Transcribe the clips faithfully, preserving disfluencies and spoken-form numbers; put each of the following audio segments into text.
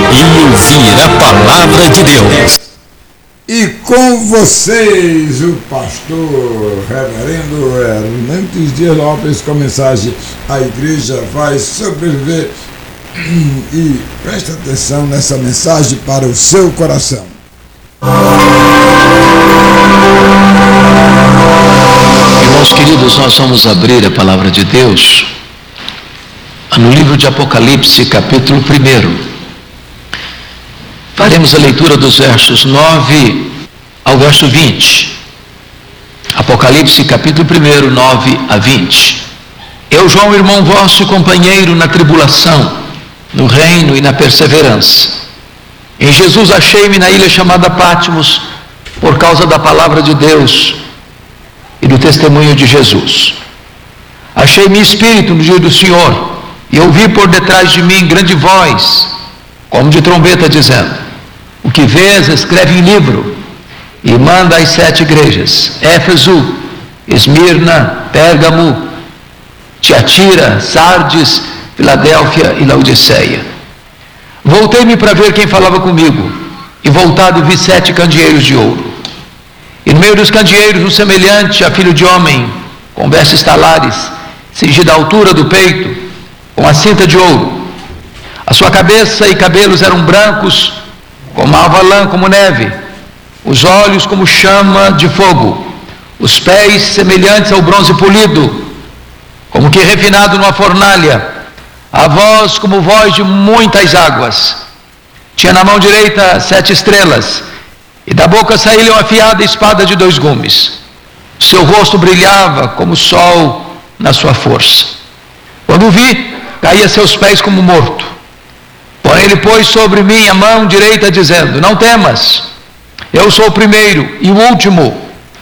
e ouvir a palavra de Deus. E com vocês, o pastor reverendo Hernandes Dias Lopes, com a mensagem: a igreja vai sobreviver. E presta atenção nessa mensagem para o seu coração. Irmãos queridos, nós vamos abrir a palavra de Deus no livro de Apocalipse, capítulo primeiro. Faremos a leitura dos versos nove ao verso vinte. Apocalipse, capítulo primeiro, nove a vinte. Eu, João, irmão vosso e companheiro na tribulação, no reino e na perseverança. Em Jesus achei-me na ilha chamada Patmos, por causa da palavra de Deus e do testemunho de Jesus. Achei-me espírito no dia do Senhor, e ouvi por detrás de mim grande voz, como de trombeta, dizendo: o que vês, escreve em livro, e manda às sete igrejas: Éfeso, Esmirna, Pérgamo, Tiatira, Sardes, Filadélfia e Laodiceia. Voltei-me para ver quem falava comigo, e voltado vi sete candeeiros de ouro. E no meio dos candeeiros, um semelhante a filho de homem, com vestes talares, cingida à altura do peito, com a cinta de ouro. A sua cabeça e cabelos eram brancos, como alva lã, como neve, os olhos como chama de fogo, os pés semelhantes ao bronze polido, como que refinado numa fornalha, a voz como voz de muitas águas. Tinha na mão direita sete estrelas, e da boca saía uma afiada espada de dois gumes. Seu rosto brilhava como o sol na sua força. Quando o vi, caí a seus pés como morto. Porém ele pôs sobre mim a mão direita, dizendo: não temas, eu sou o primeiro e o último,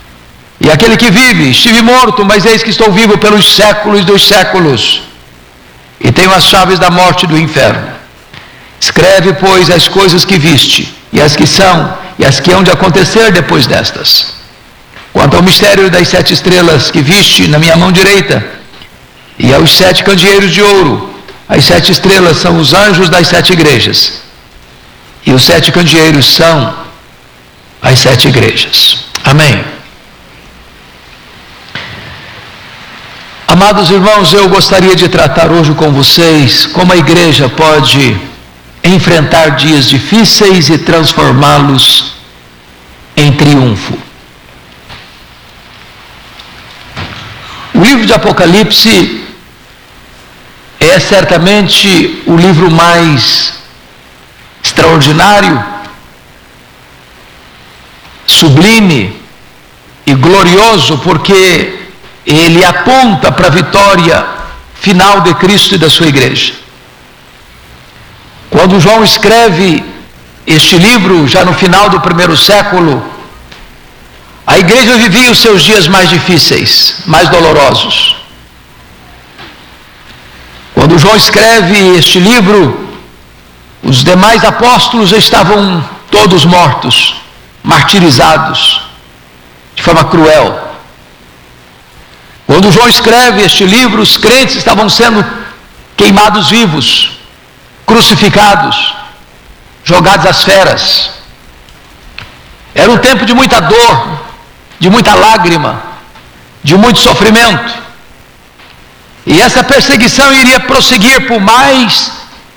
e aquele que vive. Estive morto, mas eis que estou vivo pelos séculos dos séculos, e tenho as chaves da morte e do inferno. Escreve, pois, as coisas que viste, e as que são, e as que hão de acontecer depois destas. Quanto ao mistério das sete estrelas que viste na minha mão direita, e aos sete candeeiros de ouro, as sete estrelas são os anjos das sete igrejas, e os sete candeeiros são as sete igrejas. Amém. Amados irmãos, eu gostaria de tratar hoje com vocês como a igreja pode enfrentar dias difíceis e transformá-los em triunfo. O livro de Apocalipse é certamente o livro mais extraordinário, sublime e glorioso, porque ele aponta para a vitória final de Cristo e da sua igreja. Quando João escreve este livro, já no final do primeiro século, a igreja vivia os seus dias mais difíceis, mais dolorosos. Quando João escreve este livro, os demais apóstolos estavam todos mortos, martirizados, de forma cruel. Quando João escreve este livro, os crentes estavam sendo queimados vivos, crucificados, jogados às feras. Era um tempo de muita dor, de muita lágrima, de muito sofrimento. E essa perseguição iria prosseguir por mais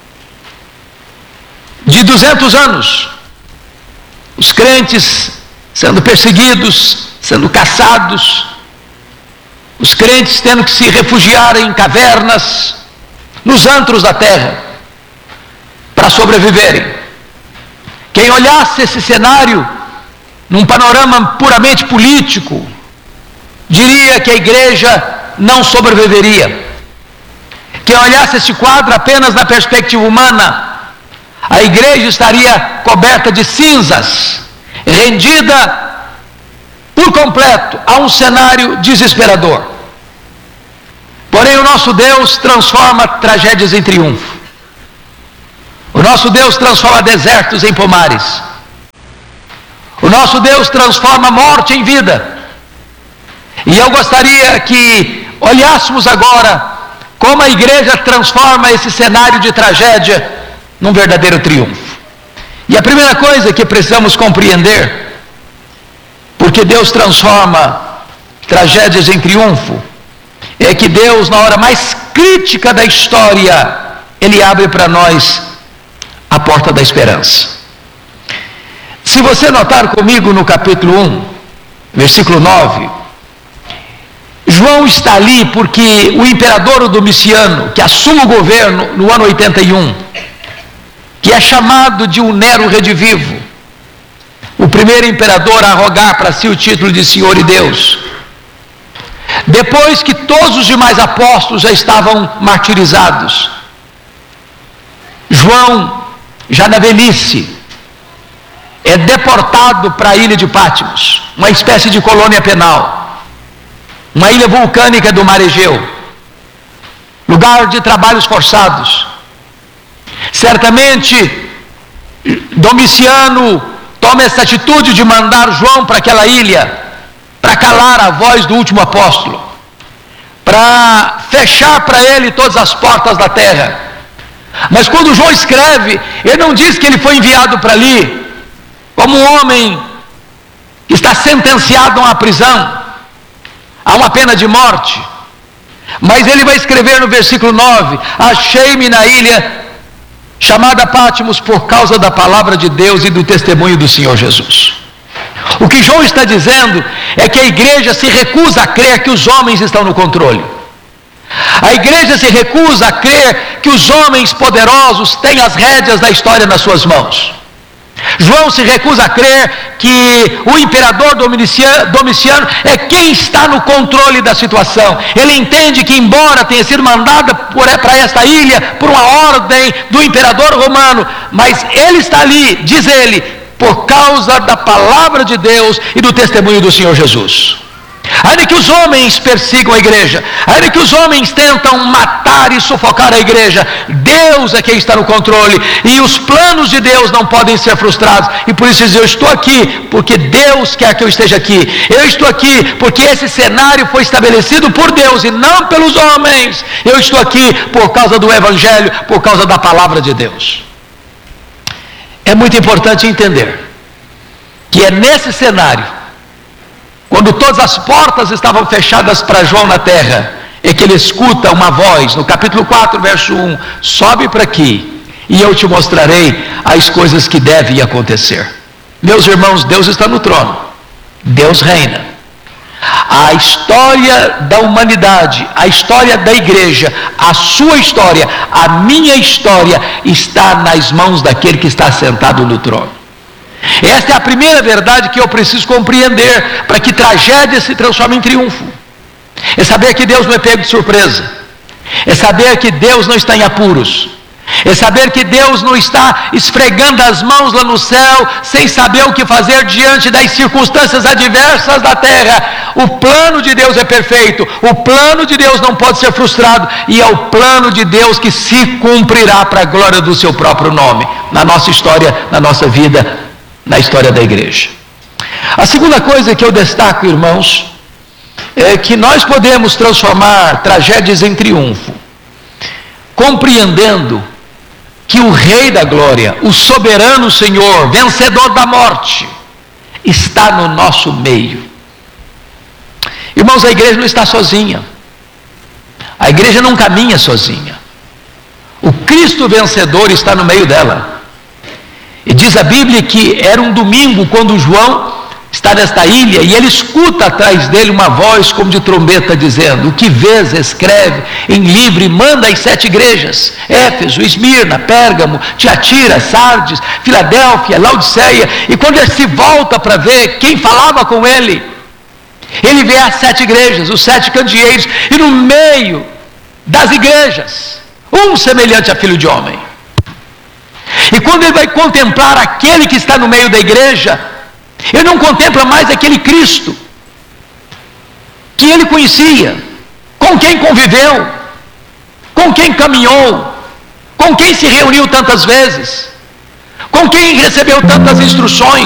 de duzentos anos. Os crentes sendo perseguidos, sendo caçados, os crentes tendo que se refugiar em cavernas, nos antros da terra, para sobreviverem. Quem olhasse esse cenário num panorama puramente político, diria que a igreja não sobreviveria. Quem olhasse esse quadro apenas na perspectiva humana, a igreja estaria coberta de cinzas, rendida por completo a um cenário desesperador. Porém, o nosso Deus transforma tragédias em triunfo. O nosso Deus transforma desertos em pomares. O nosso Deus transforma morte em vida. E eu gostaria que olhássemos agora como a igreja transforma esse cenário de tragédia num verdadeiro triunfo. E a primeira coisa que precisamos compreender, porque Deus transforma tragédias em triunfo, é que Deus, na hora mais crítica da história, Ele abre para nós a porta da esperança. Se você notar comigo no capítulo um, versículo nove, João está ali porque o imperador Domiciano, que assume o governo no ano oitenta e um, que é chamado de um Nero redivivo, o primeiro imperador a arrogar para si o título de Senhor e Deus, depois que todos os demais apóstolos já estavam martirizados, João, já na velhice, é deportado para a ilha de Patmos, uma espécie de colônia penal, uma ilha vulcânica do mar Egeu, lugar de trabalhos forçados. Certamente Domiciano toma essa atitude de mandar João para aquela ilha, para calar a voz do último apóstolo, para fechar para ele todas as portas da terra. Mas quando João escreve, ele não diz que ele foi enviado para ali como um homem que está sentenciado a uma prisão, a uma pena de morte, mas ele vai escrever no versículo nove: achei-me na ilha chamada Patmos por causa da palavra de Deus e do testemunho do Senhor Jesus. O que João está dizendo é que a igreja se recusa a crer que os homens estão no controle. A igreja se recusa a crer que os homens poderosos têm as rédeas da história nas suas mãos. João se recusa a crer que o imperador Domiciano é quem está no controle da situação. Ele entende que, embora tenha sido mandado para esta ilha por uma ordem do imperador romano, mas ele está ali, diz ele, por causa da palavra de Deus e do testemunho do Senhor Jesus. Ainda que os homens persigam a igreja, ainda que os homens tentam matar e sufocar a igreja, Deus é quem está no controle, e os planos de Deus não podem ser frustrados. E por isso eu estou aqui porque Deus quer que eu esteja aqui. Eu estou aqui porque esse cenário foi estabelecido por Deus e não pelos homens. Eu estou aqui por causa do Evangelho, por causa da palavra de Deus. É muito importante entender que é nesse cenário, quando todas as portas estavam fechadas para João na terra, é que ele escuta uma voz, no capítulo quatro, verso um: sobe para aqui, e eu te mostrarei as coisas que devem acontecer. Meus irmãos, Deus está no trono, Deus reina. A história da humanidade, a história da igreja, a sua história, a minha história, está nas mãos daquele que está sentado no trono. Esta é a primeira verdade que eu preciso compreender para que tragédia se transforme em triunfo. É saber que Deus não é pego de surpresa. É saber que Deus não está em apuros. É saber que Deus não está esfregando as mãos lá no céu sem saber o que fazer diante das circunstâncias adversas da terra. O plano de Deus é perfeito. O plano de Deus não pode ser frustrado. E é o plano de Deus que se cumprirá para a glória do seu próprio nome, na nossa história, na nossa vida, na história da igreja. A segunda coisa que eu destaco, irmãos, é que nós podemos transformar tragédias em triunfo, compreendendo que o Rei da Glória, o soberano Senhor, vencedor da morte, está no nosso meio. Irmãos, a igreja não está sozinha. A igreja não caminha sozinha. O Cristo vencedor está no meio dela. E diz a Bíblia que era um domingo quando João está nesta ilha e ele escuta atrás dele uma voz como de trombeta dizendo: o que vês, escreve em livro e manda às sete igrejas: Éfeso, Esmirna, Pérgamo, Tiatira, Sardes, Filadélfia, Laodiceia. E quando ele se volta para ver quem falava com ele, ele vê as sete igrejas, os sete candeeiros, e no meio das igrejas, um semelhante a filho de homem. E quando ele vai contemplar aquele que está no meio da igreja, ele não contempla mais aquele Cristo que ele conhecia, com quem conviveu, com quem caminhou, com quem se reuniu tantas vezes, com quem recebeu tantas instruções.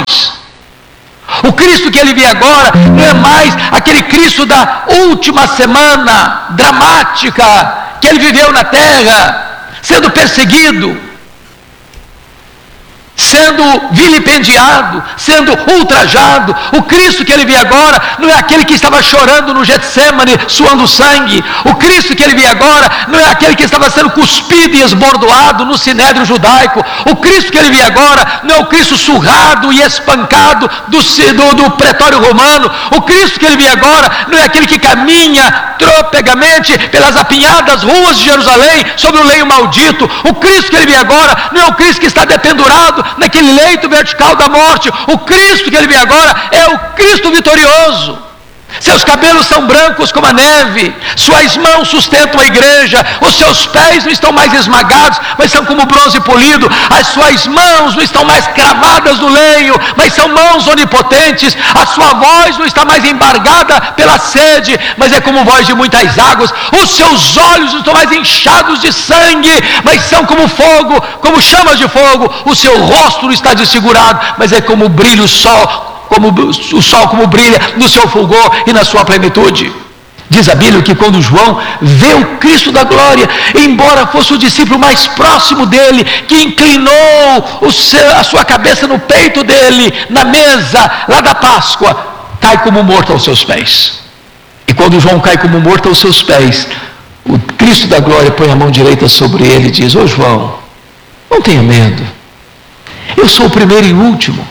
O Cristo que ele vê agora não é mais aquele Cristo da última semana dramática que ele viveu na terra, sendo perseguido, sendo sendo vilipendiado, sendo ultrajado. O Cristo que ele vê agora não é aquele que estava chorando no Getsemane, suando sangue. O Cristo que ele vê agora não é aquele que estava sendo cuspido e esbordoado no sinédrio judaico. O Cristo que ele vê agora não é o Cristo surrado e espancado do, do, do pretório romano. O Cristo que ele vê agora não é aquele que caminha tropegamente pelas apinhadas ruas de Jerusalém sobre o leio maldito. O Cristo que ele vê agora não é o Cristo que está dependurado naquele leito vertical da morte. O Cristo que ele vê agora é o Cristo vitorioso. Seus cabelos são brancos como a neve, suas mãos sustentam a igreja, os seus pés não estão mais esmagados, mas são como bronze polido, as suas mãos não estão mais cravadas no leio, mas são mãos onipotentes, a sua voz não está mais embargada pela sede, mas é como voz de muitas águas, os seus olhos não estão mais inchados de sangue, mas são como fogo, como chamas de fogo, o seu rosto não está desfigurado, mas é como brilha o sol, como o sol como brilha no seu fulgor e na sua plenitude. Diz a Bíblia que quando João vê o Cristo da glória, embora fosse o discípulo mais próximo dele, que inclinou o seu, a sua cabeça no peito dele, na mesa lá da Páscoa, cai como morto aos seus pés. E quando João cai como morto aos seus pés, o Cristo da glória põe a mão direita sobre ele e diz: ô João, não tenha medo, eu sou o primeiro e último.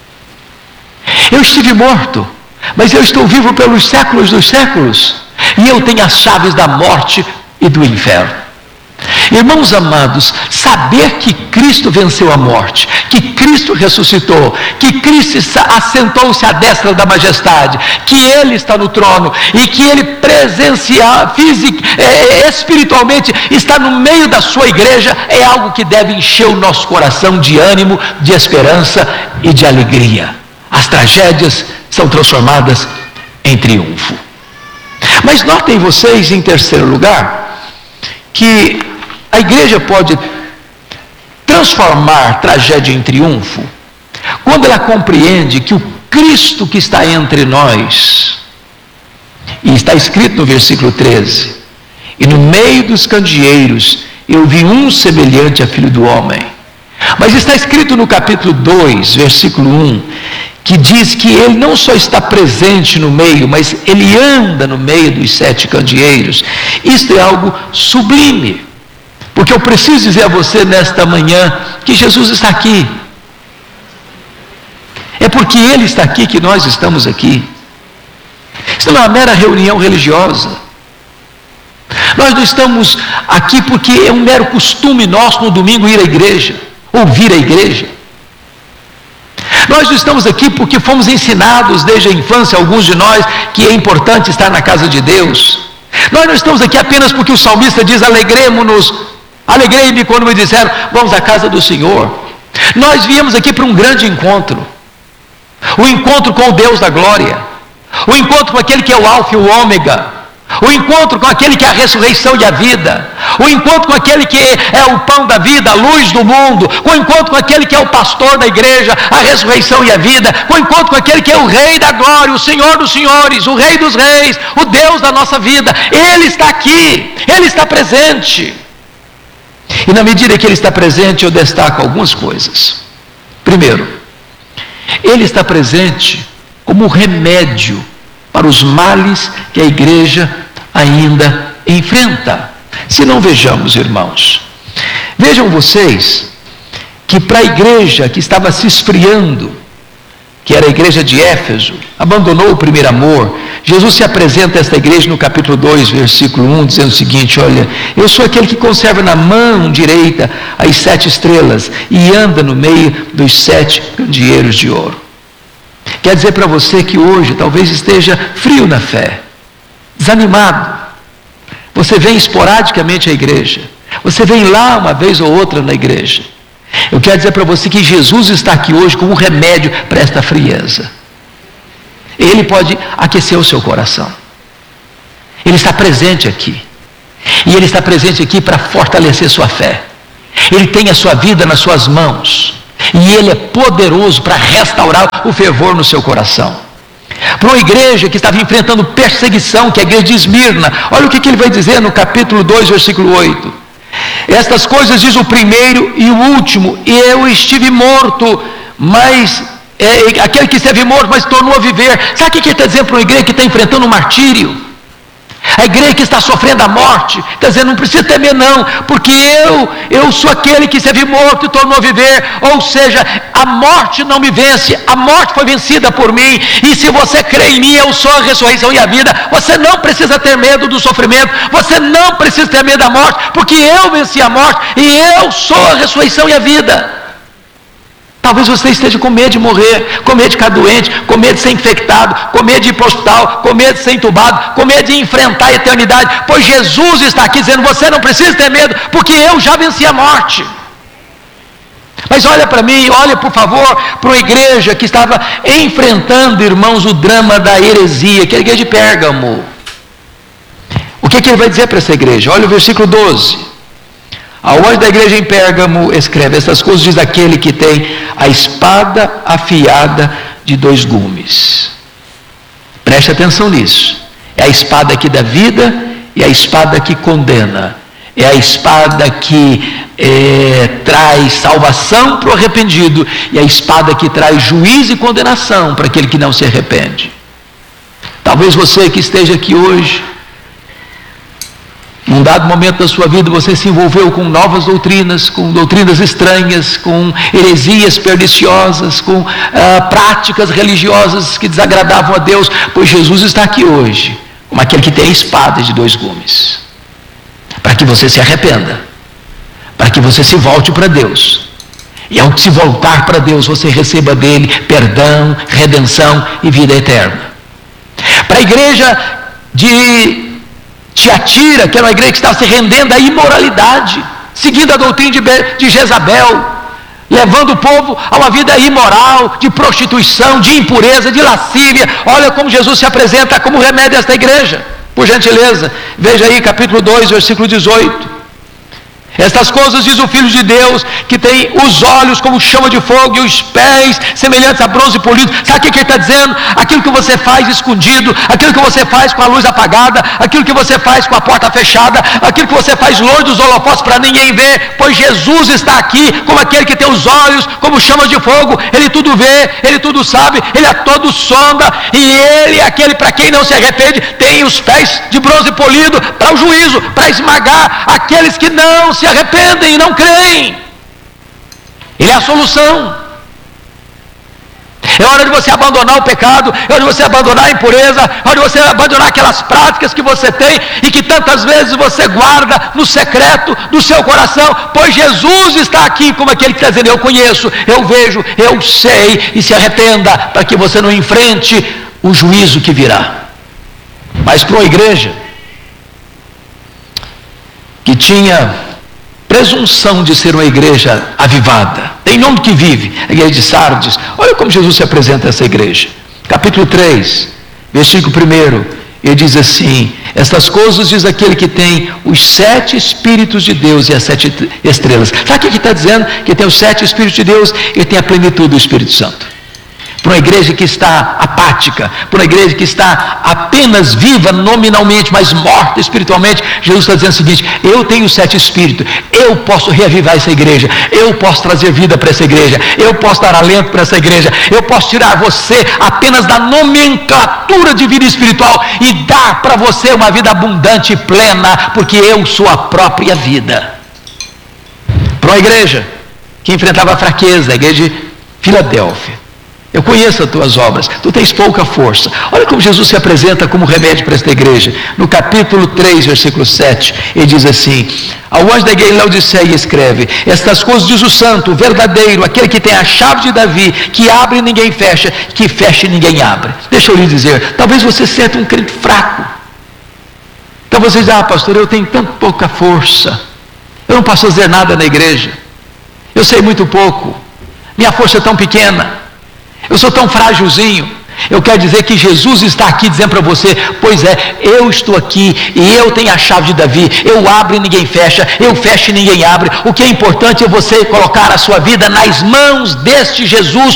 Eu estive morto, mas eu estou vivo pelos séculos dos séculos, e eu tenho as chaves da morte e do inferno. Irmãos amados, saber que Cristo venceu a morte, que Cristo ressuscitou, que Cristo assentou-se à destra da majestade, que Ele está no trono e que Ele presencial, fisic, é, espiritualmente está no meio da sua igreja, é algo que deve encher o nosso coração de ânimo, de esperança e de alegria. As tragédias são transformadas em triunfo. Mas notem vocês, em terceiro lugar, que a igreja pode transformar tragédia em triunfo quando ela compreende que o Cristo que está entre nós, e está escrito no versículo treze, e no meio dos candeeiros eu vi um semelhante a filho do homem. Mas está escrito no capítulo dois, versículo um, que diz que ele não só está presente no meio, mas ele anda no meio dos sete candeeiros. Isto é algo sublime, porque eu preciso dizer a você nesta manhã que Jesus está aqui. É porque Ele está aqui que nós estamos aqui. Isso não é uma mera reunião religiosa. Nós não estamos aqui porque é um mero costume nosso no domingo ir à igreja, ouvir a igreja. Nós não estamos aqui porque fomos ensinados desde a infância, alguns de nós, que é importante estar na casa de Deus. Nós não estamos aqui apenas porque o salmista diz: alegremo-nos, alegrei-me quando me disseram, vamos à casa do Senhor. Nós viemos aqui para um grande encontro, o encontro com o Deus da glória, o encontro com aquele que é o alfa e o ômega, o encontro com aquele que é a ressurreição e a vida, o encontro com aquele que é o pão da vida, a luz do mundo, o encontro com aquele que é o pastor da igreja, a ressurreição e a vida, o encontro com aquele que é o rei da glória, o Senhor dos senhores, o rei dos reis, o Deus da nossa vida. Ele está aqui, Ele está presente. E na medida que Ele está presente, eu destaco algumas coisas. Primeiro, Ele está presente como remédio para os males que a igreja ainda enfrenta. Se não vejamos, irmãos, vejam vocês que para a igreja que estava se esfriando, que era a igreja de Éfeso, abandonou o primeiro amor, Jesus se apresenta a esta igreja no capítulo dois, versículo um, dizendo o seguinte: olha, eu sou aquele que conserva na mão direita as sete estrelas e anda no meio dos sete candeeiros de ouro. Quer dizer para você que hoje talvez esteja frio na fé, desanimado. Você vem esporadicamente à igreja, você vem lá uma vez ou outra na igreja. Eu quero dizer para você que Jesus está aqui hoje como um remédio para esta frieza. Ele pode aquecer o seu coração. Ele está presente aqui. E Ele está presente aqui para fortalecer sua fé. Ele tem a sua vida nas suas mãos. E Ele é poderoso para restaurar o fervor no seu coração. Para uma igreja que estava enfrentando perseguição, que é a igreja de Esmirna, olha o que, que ele vai dizer no capítulo dois, versículo oito. Estas coisas diz o primeiro e o último, e eu estive morto, mas é, aquele que esteve morto, mas tornou a viver. Sabe o que ele está dizendo para uma igreja que está enfrentando um martírio? A igreja que está sofrendo a morte, está dizendo, não precisa temer não, porque eu, eu sou aquele que esteve morto e tornou a viver. Ou seja, a morte não me vence, a morte foi vencida por mim, e se você crê em mim, eu sou a ressurreição e a vida. Você não precisa ter medo do sofrimento, você não precisa ter medo da morte, porque eu venci a morte, e eu sou a ressurreição e a vida. Talvez você esteja com medo de morrer, com medo de ficar doente, com medo de ser infectado, com medo de ir para o hospital, com medo de ser entubado, com medo de enfrentar a eternidade, pois Jesus está aqui dizendo, você não precisa ter medo, porque eu já venci a morte. Mas olha para mim, olha por favor para uma igreja que estava enfrentando, irmãos, o drama da heresia, que é a igreja de Pérgamo. O que, que ele vai dizer para essa igreja? Olha o versículo doze. Ao anjo da igreja em Pérgamo escreve, essas coisas diz aquele que tem a espada afiada de dois gumes. Preste atenção nisso. É a espada que dá vida e a espada que condena. É a espada que é, traz salvação para o arrependido e a espada que traz juízo e condenação para aquele que não se arrepende. Talvez você que esteja aqui hoje, num dado momento da sua vida, você se envolveu com novas doutrinas, com doutrinas estranhas, com heresias perniciosas, com ah, práticas religiosas que desagradavam a Deus, pois Jesus está aqui hoje, como aquele que tem a espada de dois gumes, para que você se arrependa, para que você se volte para Deus, e ao se voltar para Deus, você receba dele perdão, redenção e vida eterna. Para a igreja de Tiatira, que era uma igreja que estava se rendendo à imoralidade, seguindo a doutrina de, Be- de Jezabel, levando o povo a uma vida imoral, de prostituição, de impureza, de lascívia. Olha como Jesus se apresenta como remédio a esta igreja, por gentileza, veja aí capítulo dois, versículo dezoito. Estas coisas diz o Filho de Deus, que tem os olhos como chama de fogo e os pés semelhantes a bronze polido. Sabe o que ele está dizendo? Aquilo que você faz escondido, aquilo que você faz com a luz apagada, aquilo que você faz com a porta fechada, aquilo que você faz longe dos holofotes para ninguém ver, pois Jesus está aqui como aquele que tem os olhos como chama de fogo. Ele tudo vê, ele tudo sabe, ele a todo sonda, e ele, aquele para quem não se arrepende, tem os pés de bronze polido para o juízo, para esmagar aqueles que não se arrependem e não creem. Ele é a solução. É hora de você abandonar o pecado, é hora de você abandonar a impureza, é hora de você abandonar aquelas práticas que você tem e que tantas vezes você guarda no secreto do seu coração, pois Jesus está aqui como aquele que está dizendo, eu conheço, eu vejo, eu sei, e se arrependa para que você não enfrente o juízo que virá. Mas para uma igreja que tinha presunção de ser uma igreja avivada, tem nome que vive, a igreja de Sardes, olha como Jesus se apresenta a essa igreja, capítulo três, versículo um, ele diz assim, estas coisas diz aquele que tem os sete Espíritos de Deus e as sete estrelas. Sabe o que ele está dizendo? Que tem os sete Espíritos de Deus e tem a plenitude do Espírito Santo. Para uma igreja que está apática, para uma igreja que está apenas viva nominalmente, mas morta espiritualmente, Jesus está dizendo o seguinte, eu tenho os sete espíritos, eu posso reavivar essa igreja, eu posso trazer vida para essa igreja, eu posso dar alento para essa igreja, eu posso tirar você apenas da nomenclatura de vida espiritual e dar para você uma vida abundante e plena, porque eu sou a própria vida. Para uma igreja que enfrentava a fraqueza, a igreja de Filadélfia, eu conheço as tuas obras, tu tens pouca força. Olha como Jesus se apresenta como remédio para esta igreja. No capítulo três, versículo sete, ele diz assim, ao anjo da igreja em Laodiceia escreve, estas coisas diz o santo, o verdadeiro, aquele que tem a chave de Davi, que abre e ninguém fecha, que fecha e ninguém abre. Deixa eu lhe dizer, talvez você seja um crente fraco. Então você diz, ah pastor, eu tenho tão pouca força, eu não posso fazer nada na igreja, eu sei muito pouco, minha força é tão pequena, eu sou tão frágilzinho. Eu quero dizer que Jesus está aqui dizendo para você, pois é, eu estou aqui e eu tenho a chave de Davi, eu abro e ninguém fecha, eu fecho e ninguém abre. O que é importante é você colocar a sua vida nas mãos deste Jesus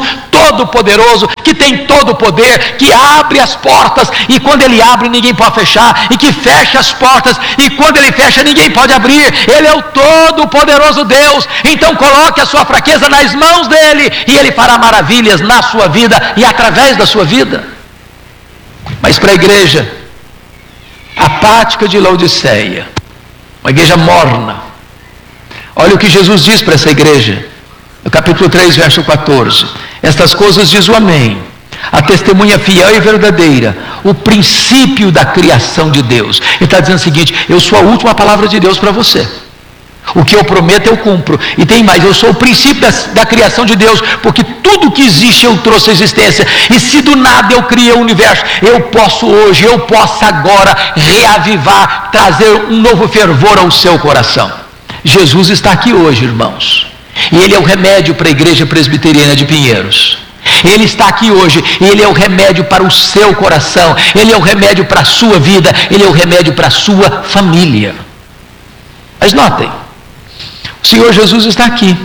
todo poderoso, que tem todo o poder, que abre as portas, e quando ele abre ninguém pode fechar, e que fecha as portas, e quando ele fecha ninguém pode abrir. Ele é o todo poderoso Deus. Então coloque a sua fraqueza nas mãos dele, e ele fará maravilhas na sua vida e através da sua vida. Mas para a igreja apática de Laodiceia, uma igreja morna, olha o que Jesus diz para essa igreja, no capítulo três, verso quatorze: estas coisas diz o Amém, a testemunha fiel e verdadeira, o princípio da criação de Deus. Ele está dizendo o seguinte: eu sou a última palavra de Deus para você. O que eu prometo eu cumpro. E tem mais, eu sou o princípio da, da criação de Deus, porque tudo que existe eu trouxe à existência. E se do nada eu criei o universo, eu posso hoje, eu posso agora reavivar, trazer um novo fervor ao seu coração. Jesus está aqui hoje, irmãos, e ele é o remédio para a igreja presbiteriana de Pinheiros. Ele está aqui hoje, e ele é o remédio para o seu coração, ele é o remédio para a sua vida, ele é o remédio para a sua família. Mas notem, o Senhor Jesus está aqui,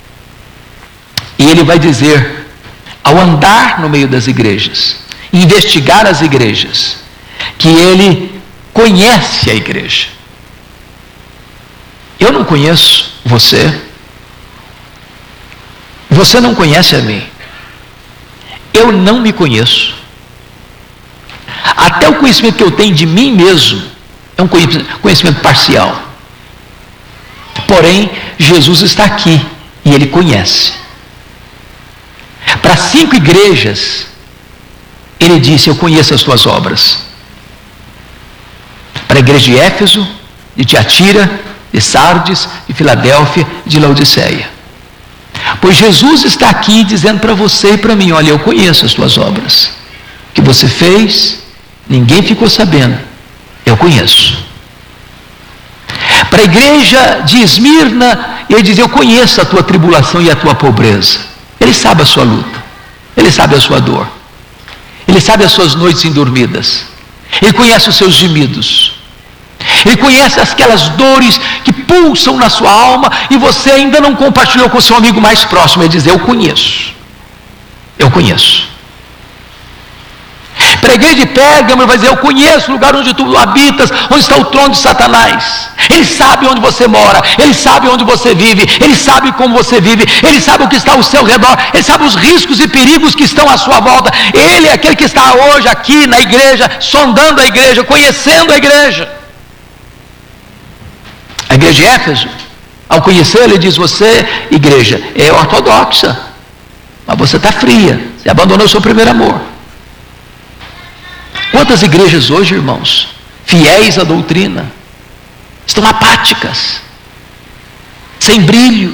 e ele vai dizer, ao andar no meio das igrejas, investigar as igrejas, que ele conhece a igreja. Eu não conheço você, você não conhece a mim, eu não me conheço. Até o conhecimento que eu tenho de mim mesmo é um conhecimento parcial. Porém, Jesus está aqui e ele conhece. Para cinco igrejas, ele disse: eu conheço as tuas obras. Para a igreja de Éfeso, de Tiatira, de Sardes, de Filadélfia, de Laodiceia. Pois Jesus está aqui dizendo para você e para mim: olha, eu conheço as tuas obras. O que você fez, ninguém ficou sabendo. Eu conheço. Para a igreja de Esmirna, ele diz: eu conheço a tua tribulação e a tua pobreza. Ele sabe a sua luta, ele sabe a sua dor, ele sabe as suas noites indormidas, ele conhece os seus gemidos, ele conhece aquelas dores que pulsam na sua alma e você ainda não compartilhou com o seu amigo mais próximo. Ele diz: eu conheço, eu conheço. Para a igreja de Pérgamo, ele vai dizer: eu conheço o lugar onde tu habitas, onde está o trono de Satanás. Ele sabe onde você mora, ele sabe onde você vive, ele sabe como você vive, ele sabe o que está ao seu redor, ele sabe os riscos e perigos que estão à sua volta. Ele é aquele que está hoje aqui na igreja, sondando a igreja, conhecendo a igreja. A igreja de Éfeso, ao conhecer, ele diz: você, igreja, é ortodoxa, mas você está fria, você abandonou o seu primeiro amor. Quantas igrejas hoje, irmãos, fiéis à doutrina, estão apáticas, sem brilho,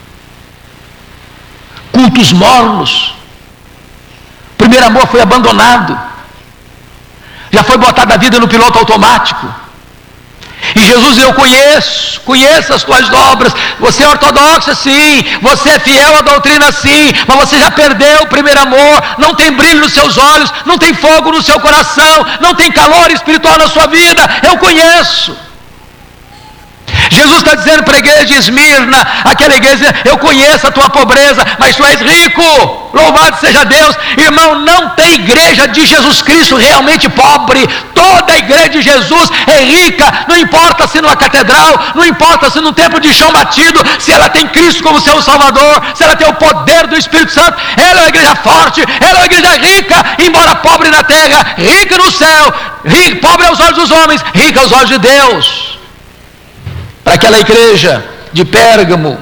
cultos mornos, o primeiro amor foi abandonado, já foi botada a vida no piloto automático. E Jesus diz: eu conheço, conheço as tuas obras, você é ortodoxa sim, você é fiel à doutrina sim, mas você já perdeu o primeiro amor, não tem brilho nos seus olhos, não tem fogo no seu coração, não tem calor espiritual na sua vida. Eu conheço. Jesus está dizendo para a igreja de Esmirna, aquela igreja: eu conheço a tua pobreza, mas tu és rico, louvado seja Deus. Irmão, não tem igreja de Jesus Cristo realmente pobre. Toda a igreja de Jesus é rica, não importa se numa catedral, não importa se num templo de chão batido, se ela tem Cristo como seu Salvador, se ela tem o poder do Espírito Santo. Ela é uma igreja forte, ela é uma igreja rica, embora pobre na terra, rica no céu, rica, pobre aos olhos dos homens, rica aos olhos de Deus. Para aquela igreja de Pérgamo,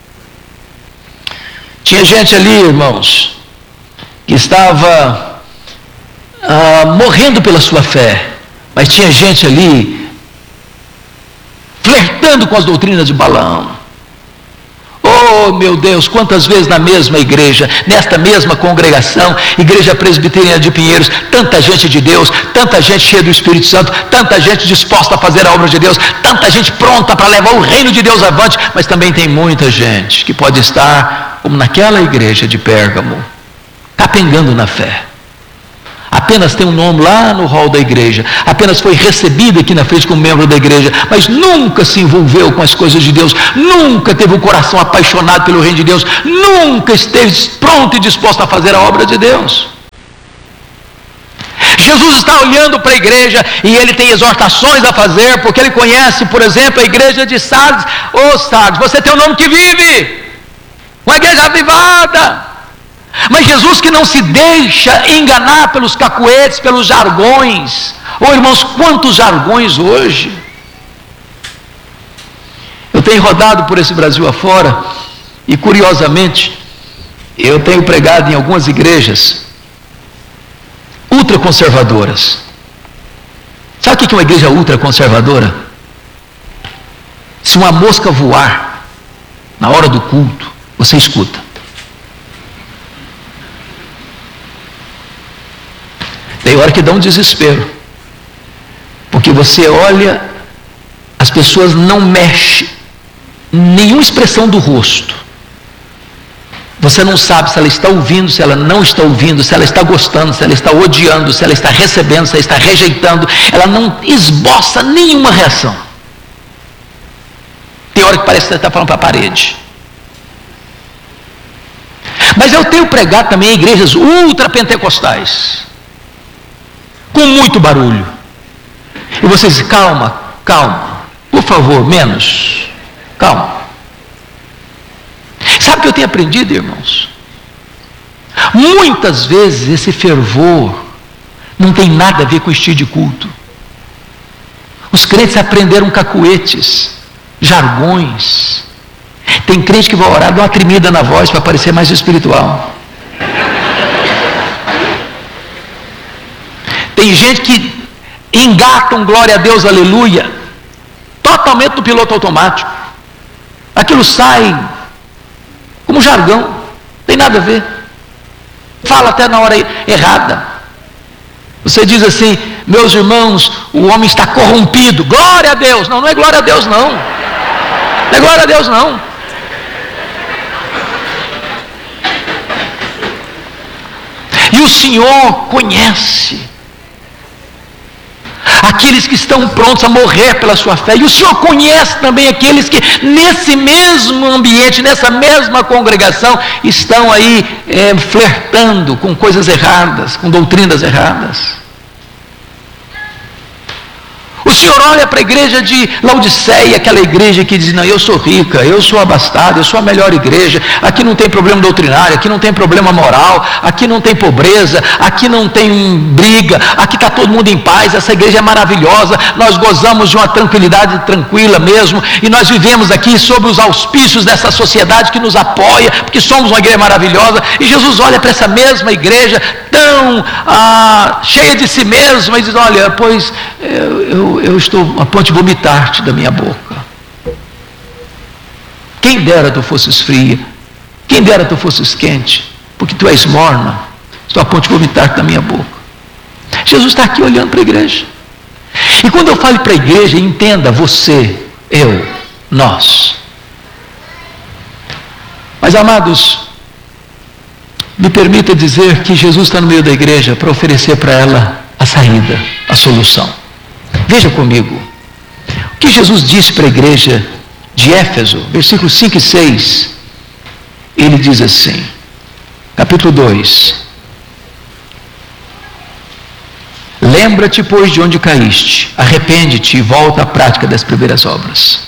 tinha gente ali, irmãos, que estava ah, morrendo pela sua fé, mas tinha gente ali flertando com as doutrinas de Balaão. Oh meu Deus, quantas vezes na mesma igreja, nesta mesma congregação, igreja presbiteriana de Pinheiros, tanta gente de Deus, tanta gente cheia do Espírito Santo, tanta gente disposta a fazer a obra de Deus, tanta gente pronta para levar o reino de Deus avante, mas também tem muita gente que pode estar, como naquela igreja de Pérgamo, capengando na fé, apenas tem um nome lá no hall da igreja, apenas foi recebida aqui na frente como membro da igreja, mas nunca se envolveu com as coisas de Deus, nunca teve o coração apaixonado pelo reino de Deus, nunca esteve pronto e disposto a fazer a obra de Deus. Jesus está olhando para a igreja e ele tem exortações a fazer, porque ele conhece, por exemplo, a igreja de Sardes. Ô Sardes, você tem um nome que vive, uma igreja avivada. Mas Jesus, que não se deixa enganar pelos cacuetes, pelos jargões. Ô irmãos, quantos jargões hoje. Eu tenho rodado por esse Brasil afora e, curiosamente, eu tenho pregado em algumas igrejas ultraconservadoras. Sabe o que é uma igreja ultraconservadora? Se uma mosca voar na hora do culto, você escuta. Tem hora que dá um desespero, porque você olha, as pessoas não mexem, nenhuma expressão do rosto. Você não sabe se ela está ouvindo, se ela não está ouvindo, se ela está gostando, se ela está odiando, se ela está recebendo, se ela está rejeitando. Ela não esboça nenhuma reação. Tem hora que parece que você está falando para a parede. Mas eu tenho pregado também em igrejas ultrapentecostais, com muito barulho. E você diz, calma, calma, por favor, menos, calma. Sabe o que eu tenho aprendido, irmãos? Muitas vezes esse fervor não tem nada a ver com o estilo de culto. Os crentes aprenderam cacuetes, jargões. Tem crente que vai orar, dá uma tremida na voz para parecer mais espiritual. Tem gente que engata um glória a Deus, aleluia, totalmente no piloto automático. Aquilo sai como jargão, não tem nada a ver. Fala até na hora errada. Você diz assim, meus irmãos, o homem está corrompido. Glória a Deus. Não, não é glória a Deus não. Não é glória a Deus não. E o Senhor conhece aqueles que estão prontos a morrer pela sua fé, e o Senhor conhece também aqueles que nesse mesmo ambiente, nessa mesma congregação, estão aí é, flertando com coisas erradas, com doutrinas erradas. O Senhor olha para a igreja de Laodiceia, aquela igreja que diz, não, eu sou rica, eu sou abastada, eu sou a melhor igreja, aqui não tem problema doutrinário, aqui não tem problema moral, aqui não tem pobreza, aqui não tem briga, aqui está todo mundo em paz, essa igreja é maravilhosa, nós gozamos de uma tranquilidade tranquila mesmo, e nós vivemos aqui sob os auspícios dessa sociedade que nos apoia, porque somos uma igreja maravilhosa. E Jesus olha para essa mesma igreja, tão ah, cheia de si mesma, e diz, olha, pois eu, eu eu estou a ponto de vomitar-te da minha boca. Quem dera tu fosses fria, quem dera tu fosses quente, porque tu és morna, estou a ponto de vomitar-te da minha boca. Jesus está aqui olhando para a igreja. E quando eu falo para a igreja, entenda, você, eu, nós. Mas amados, me permita dizer que Jesus está no meio da igreja para oferecer para ela a saída, a solução. Veja comigo, o que Jesus disse para a igreja de Éfeso, versículos cinco e seis, ele diz assim, capítulo dois, lembra-te, pois, de onde caíste, arrepende-te e volta à prática das primeiras obras.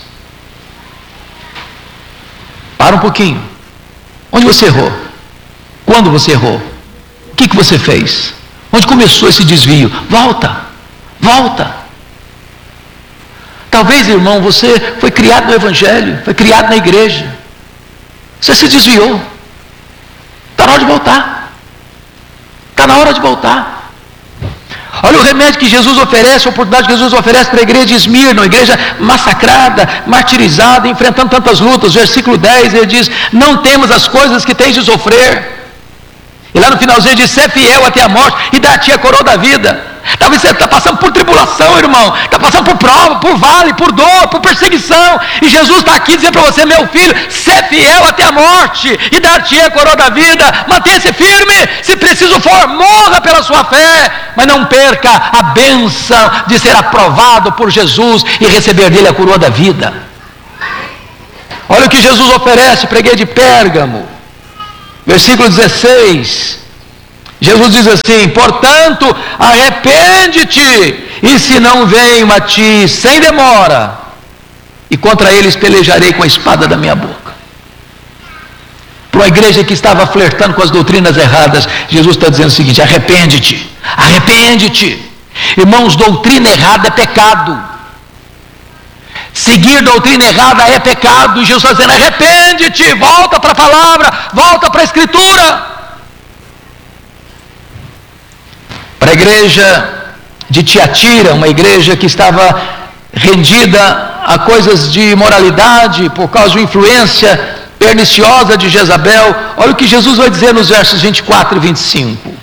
Para um pouquinho, onde você errou? Quando você errou? O que, que você fez? Onde começou esse desvio? Volta, volta. Talvez, irmão, você foi criado no Evangelho, foi criado na igreja, você se desviou, está na hora de voltar, está na hora de voltar. Olha o remédio que Jesus oferece, a oportunidade que Jesus oferece para a igreja de Esmirna, uma igreja massacrada, martirizada, enfrentando tantas lutas. Versículo dez, ele diz, não temas as coisas que tens de sofrer. E lá no finalzinho ele diz, ser fiel até a morte e dar-te a coroa da vida. Talvez você está passando por tribulação, irmão, está passando por prova, por vale, por dor, por perseguição, e Jesus está aqui dizendo para você: meu filho, ser fiel até a morte, e dar-te a coroa da vida. Mantenha-se firme, se preciso for, morra pela sua fé, mas não perca a bênção de ser aprovado por Jesus e receber dele a coroa da vida. Olha o que Jesus oferece para a igreja de Pérgamo, versículo dezesseis. Jesus diz assim: portanto, arrepende-te, e se não venho a ti sem demora, e contra eles pelejarei com a espada da minha boca. Para uma igreja que estava flertando com as doutrinas erradas, Jesus está dizendo o seguinte: arrepende-te, arrepende-te. Irmãos, doutrina errada é pecado. Seguir doutrina errada é pecado, e Jesus está dizendo: arrepende-te, volta para a palavra, volta para a escritura. Para a igreja de Tiatira, uma igreja que estava rendida a coisas de imoralidade por causa de influência perniciosa de Jezabel, olha o que Jesus vai dizer nos versos vinte e quatro e vinte e cinco.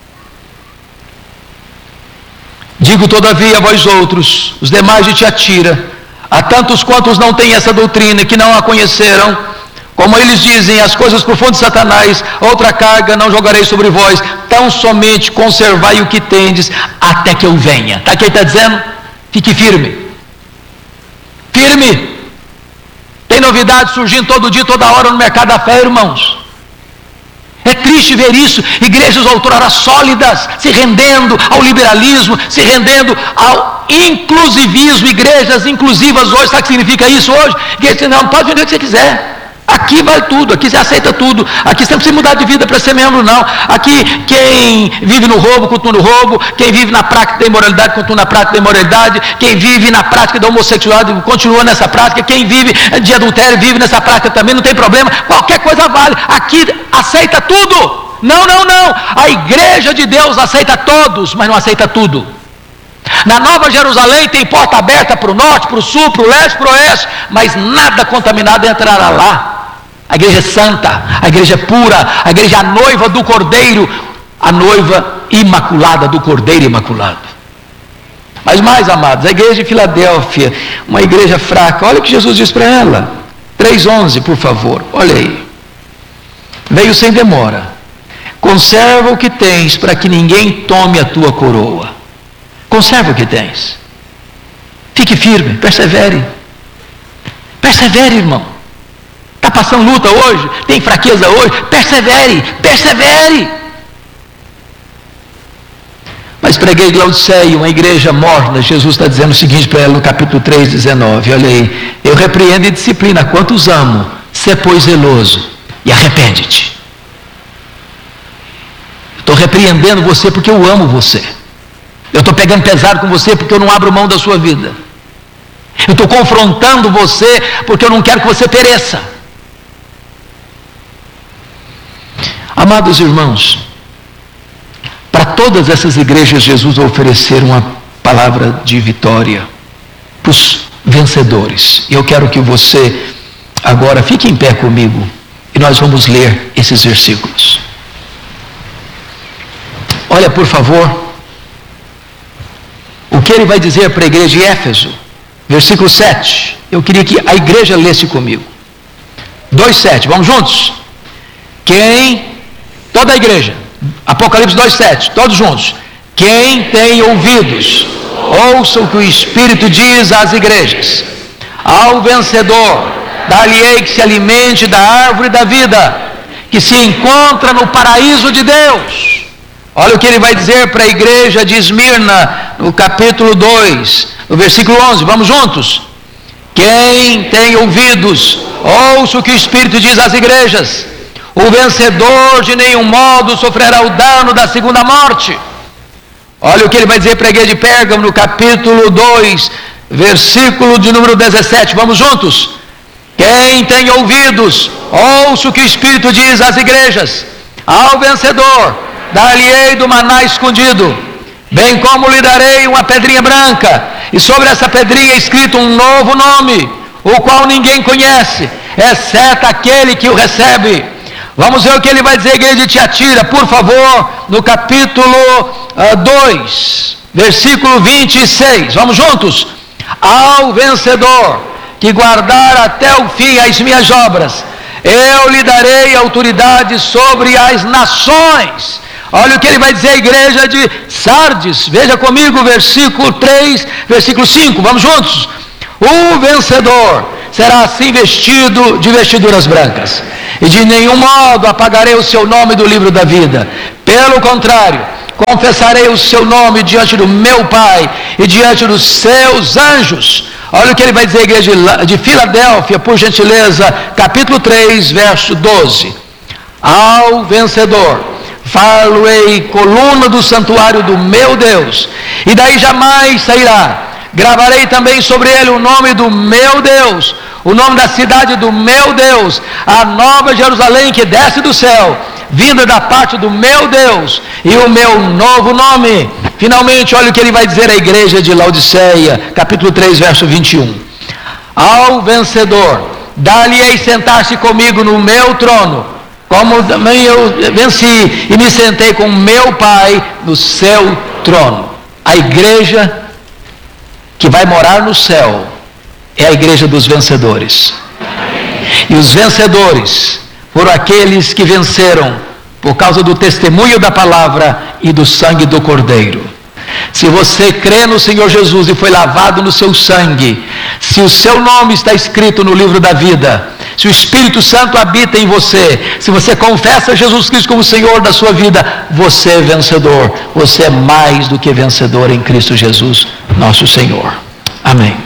Digo todavia a vós outros, os demais de Tiatira, a tantos quantos não têm essa doutrina, que não a conheceram, como eles dizem, as coisas profundas de Satanás, outra carga não jogarei sobre vós, tão somente conservai o que tendes, até que eu venha. Está aqui, ele está dizendo: fique firme, firme. Tem novidade surgindo todo dia, toda hora no mercado da fé, irmãos. É triste ver isso, igrejas outrora sólidas, se rendendo ao liberalismo, se rendendo ao inclusivismo, igrejas inclusivas hoje. Sabe o que significa isso hoje? Igreja, não, pode vender o que você quiser. Aqui vai tudo, aqui você aceita tudo, aqui você não precisa mudar de vida para ser membro, não. Aqui quem vive no roubo, continua no roubo, quem vive na prática da imoralidade, continua na prática da imoralidade, quem vive na prática da homossexualidade, continua nessa prática, quem vive de adultério, vive nessa prática também, não tem problema, qualquer coisa vale, aqui aceita tudo. Não, não, não, a igreja de Deus aceita todos, mas não aceita tudo. Na Nova Jerusalém tem porta aberta para o norte, para o sul, para o leste, para o oeste, mas nada contaminado entrará lá. A igreja é santa, a igreja é pura, a igreja é a noiva do Cordeiro, a noiva imaculada do Cordeiro imaculado. Mas mais, amados, a igreja de Filadélfia, uma igreja fraca, olha o que Jesus diz para ela, três onze, por favor, olha aí. Veio sem demora, conserva o que tens, para que ninguém tome a tua coroa. Conserva o que tens, fique firme, persevere, persevere, irmão. Está passando luta hoje, tem fraqueza hoje, persevere, persevere. Mas para a igreja de Laodiceia, uma igreja morna, Jesus está dizendo o seguinte para ela no capítulo três, dezenove, olha aí: eu repreendo e disciplina quantos amo, sê pois zeloso e arrepende-te. Estou repreendendo você porque eu amo você. Eu estou pegando pesado com você porque eu não abro mão da sua vida. Eu estou confrontando você porque eu não quero que você pereça. Amados irmãos, para todas essas igrejas Jesus vai oferecer uma palavra de vitória para os vencedores. E eu quero que você agora fique em pé comigo e nós vamos ler esses versículos. Olha, por favor, o que ele vai dizer para a igreja de Éfeso, versículo sete. Eu queria que a igreja lesse comigo. dois, sete, vamos juntos? Quem... Toda a igreja, Apocalipse dois, sete, todos juntos. Quem tem ouvidos, ouça o que o Espírito diz às igrejas. Ao vencedor, dar-lhe-ei que se alimente da árvore da vida, que se encontra no paraíso de Deus. Olha o que ele vai dizer para a igreja de Esmirna, no capítulo dois, no versículo onze, vamos juntos? Quem tem ouvidos, ouça o que o Espírito diz às igrejas. O vencedor de nenhum modo sofrerá o dano da segunda morte. Olha o que ele vai dizer para a igreja de Pérgamo no capítulo dois, versículo de número dezessete, vamos juntos? Quem tem ouvidos, ouça o que o Espírito diz às igrejas. Ao vencedor, dar-lhe-ei do maná escondido, bem como lhe darei uma pedrinha branca, e sobre essa pedrinha é escrito um novo nome, o qual ninguém conhece, exceto aquele que o recebe. Vamos ver o que ele vai dizer à igreja de Tiatira, por favor, no capítulo dois, versículo vinte e seis. Vamos juntos? Ao vencedor que guardar até o fim as minhas obras, eu lhe darei autoridade sobre as nações. Olha o que ele vai dizer à igreja de Sardes. Veja comigo, versículo três, versículo cinco. Vamos juntos? O vencedor será assim vestido de vestiduras brancas, e de nenhum modo apagarei o seu nome do livro da vida. Pelo contrário, confessarei o seu nome diante do meu Pai e diante dos seus anjos. Olha o que ele vai dizer à igreja de Filadélfia, por gentileza, capítulo três, verso doze. Ao vencedor far-lo-ei coluna do santuário do meu Deus, e daí jamais sairá. Gravarei também sobre ele o nome do meu Deus, o nome da cidade do meu Deus, a nova Jerusalém que desce do céu, vinda da parte do meu Deus, e o meu novo nome. Finalmente, olha o que ele vai dizer à igreja de Laodiceia, capítulo três, verso vinte e um. Ao vencedor, dá-lhe-ei sentar-se comigo no meu trono, como também eu venci e me sentei com meu Pai no seu trono. A igreja que vai morar no céu é a igreja dos vencedores. E os vencedores foram aqueles que venceram por causa do testemunho da palavra e do sangue do Cordeiro. Se você crê no Senhor Jesus e foi lavado no seu sangue, se o seu nome está escrito no livro da vida, se o Espírito Santo habita em você, se você confessa Jesus Cristo como Senhor da sua vida, você é vencedor. Você é mais do que vencedor em Cristo Jesus, nosso Senhor. Amém.